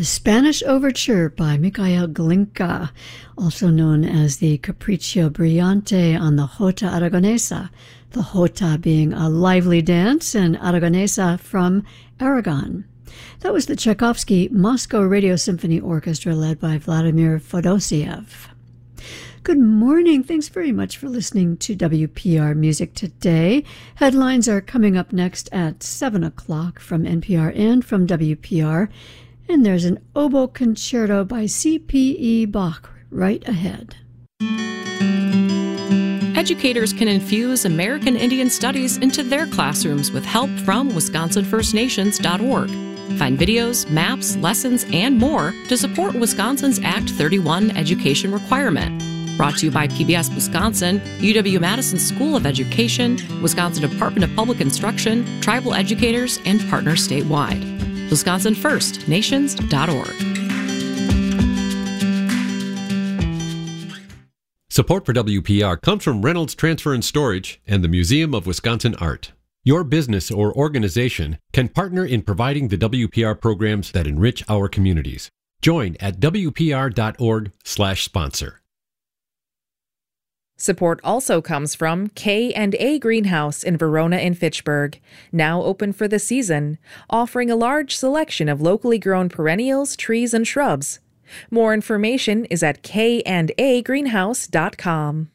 The Spanish Overture by Mikhail Glinka, also known as the Capriccio Brillante on the Jota Aragonesa, the Jota being a lively dance and Aragonesa from Aragon. That was the Tchaikovsky Moscow Radio Symphony Orchestra led by Vladimir Fedosiev. Good morning. Thanks very much for listening to WPR Music Today. Headlines are coming up next at 7 o'clock from NPR and from WPR. And there's an oboe concerto by C.P.E. Bach right ahead. Educators can infuse American Indian Studies into their classrooms with help from WisconsinFirstNations.org. Find videos, maps, lessons, and more to support Wisconsin's Act 31 education requirement. Brought to you by PBS Wisconsin, UW-Madison School of Education, Wisconsin Department of Public Instruction, tribal educators, and partners statewide. WisconsinFirstNations.org. Support for WPR comes from Reynolds Transfer and Storage and the Museum of Wisconsin Art. Your business or organization can partner in providing the WPR programs that enrich our communities. Join at WPR.org/sponsor. Support also comes from K&A Greenhouse in Verona and Fitchburg, now open for the season, offering a large selection of locally grown perennials, trees, and shrubs. More information is at kandagreenhouse.com.